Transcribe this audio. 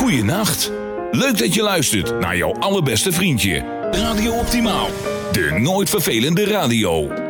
Goeienacht. Leuk dat je luistert naar jouw allerbeste vriendje. Radio Optimaal. De nooit vervelende radio.